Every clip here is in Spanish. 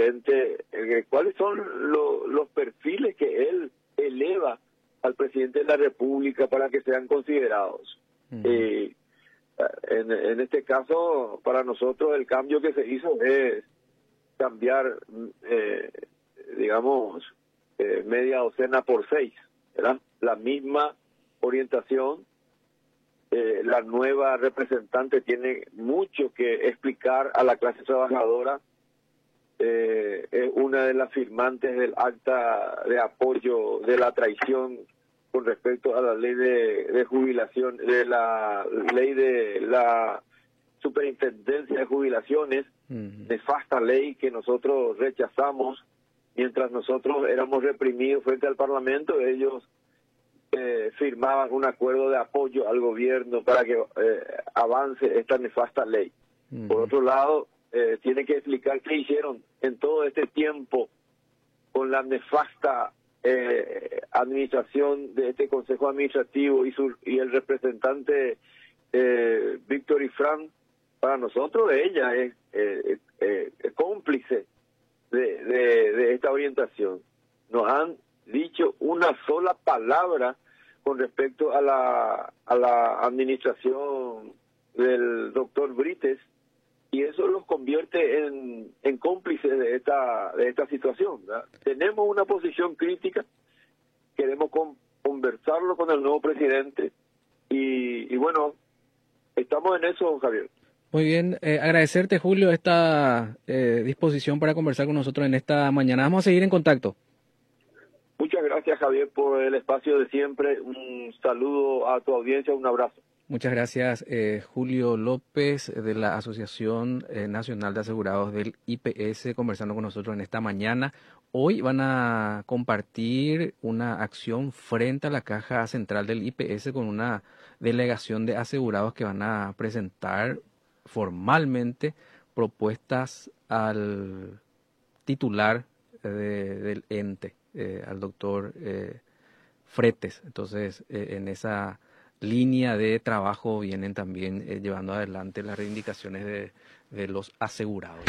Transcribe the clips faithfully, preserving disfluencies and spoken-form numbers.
presidente, eh, cuáles son lo, los perfiles que él eleva al presidente de la República para que sean considerados. Uh-huh. eh, en, en este caso, para nosotros el cambio que se hizo es cambiar, eh, digamos, eh, media docena por seis, ¿verdad? La misma orientación. Eh, la nueva representante tiene mucho que explicar a la clase trabajadora. Eh, es una de las firmantes del acta de apoyo de la traición con respecto a la ley de, de jubilación, de la ley de la superintendencia de jubilaciones, uh-huh. nefasta ley que nosotros rechazamos. Mientras nosotros éramos reprimidos frente al Parlamento, ellos eh, firmaban un acuerdo de apoyo al gobierno para que eh, avance esta nefasta ley. Uh-huh. Por otro lado, eh, tiene que explicar qué hicieron en todo este tiempo con la nefasta eh, administración de este Consejo Administrativo y, su, y el representante eh, Víctor Ifrán. Para nosotros ella es eh, eh, eh, cómplice de, de, de esta orientación. Nos han dicho una sola palabra con respecto a la, a la administración del doctor Brites, y eso los convierte en, en cómplices de esta, de esta situación, ¿verdad? Tenemos una posición crítica, queremos con, conversarlo con el nuevo presidente, y, y bueno, estamos en eso, don Javier. Muy bien, eh, agradecerte, Julio, esta eh, disposición para conversar con nosotros en esta mañana. Vamos a seguir en contacto. Muchas gracias, Javier, por el espacio de siempre. Un saludo a tu audiencia, un abrazo. Muchas gracias, eh, Julio López, de la Asociación eh, Nacional de Asegurados del I P S, conversando con nosotros en esta mañana. Hoy van a compartir una acción frente a la Caja Central del I P S con una delegación de asegurados que van a presentar formalmente propuestas al titular de, del ente, eh, al doctor eh, Fretes. Entonces, eh, en esa línea de trabajo vienen también eh, llevando adelante las reivindicaciones de, de los asegurados.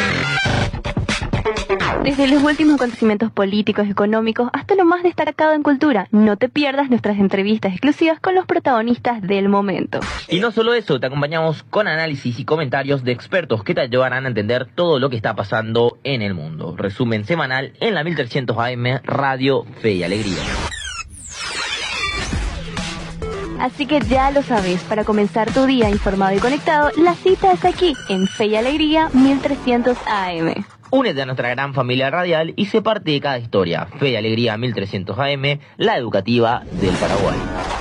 Desde los últimos acontecimientos políticos, económicos, hasta lo más destacado en cultura, no te pierdas nuestras entrevistas exclusivas con los protagonistas del momento. Y no solo eso, te acompañamos con análisis y comentarios de expertos que te ayudarán a entender todo lo que está pasando en el mundo. Resumen semanal en la mil trescientos A M, Radio Fe y Alegría. Así que ya lo sabes, para comenzar tu día informado y conectado, la cita es aquí, en Fe y Alegría mil trescientos A M. Únete a nuestra gran familia radial y sé parte de cada historia. Fe y Alegría mil trescientos A M, la educativa del Paraguay.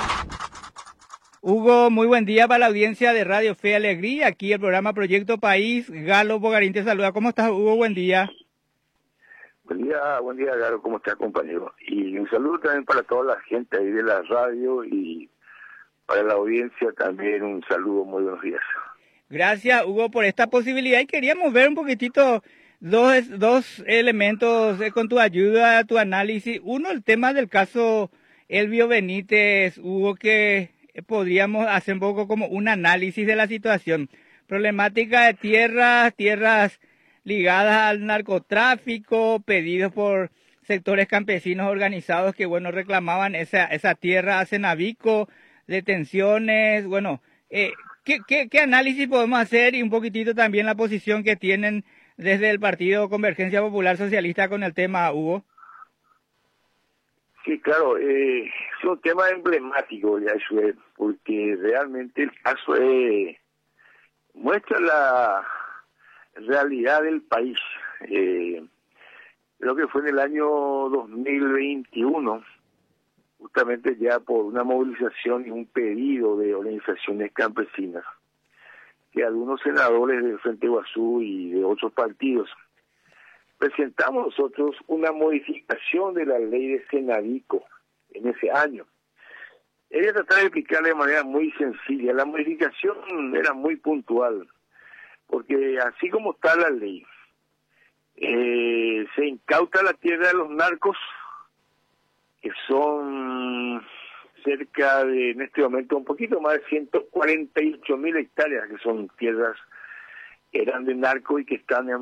Hugo, muy buen día para la audiencia de Radio Fe y Alegría. Aquí el programa Proyecto País. Galo Bogarín te saluda. ¿Cómo estás, Hugo? Buen día. Buen día, buen día, Galo. ¿Cómo estás, compañero? Y un saludo también para toda la gente ahí de la radio y para la audiencia también un saludo, muy buenos días. Gracias, Hugo, por esta posibilidad. Y queríamos ver un poquitito dos, dos elementos eh, con tu ayuda, tu análisis. Uno, el tema del caso Elvio Benítez, Hugo, que podríamos hacer un poco como un análisis de la situación. Problemática de tierras, tierras ligadas al narcotráfico, pedidos por sectores campesinos organizados que, bueno, reclamaban esa, esa tierra a Cenavico, detenciones, bueno, eh, ¿qué, qué, ¿qué análisis podemos hacer y un poquitito también la posición que tienen desde el Partido Convergencia Popular Socialista con el tema, Hugo? Sí, claro, eh, es un tema emblemático, ya eso es, porque realmente el caso eh, muestra la realidad del país. Eh, creo que fue en el año dos mil veintiuno, justamente ya por una movilización y un pedido de organizaciones campesinas, que algunos senadores del Frente Guazú y de otros partidos presentamos nosotros una modificación de la ley de Cenavico en ese año. Ella trataba de explicar de manera muy sencilla. La modificación era muy puntual, porque así como está la ley, eh, se incauta la tierra de los narcos, que son cerca de, en este momento, un poquito más de ciento cuarenta y ocho mil hectáreas, que son tierras que eran de narco y que están en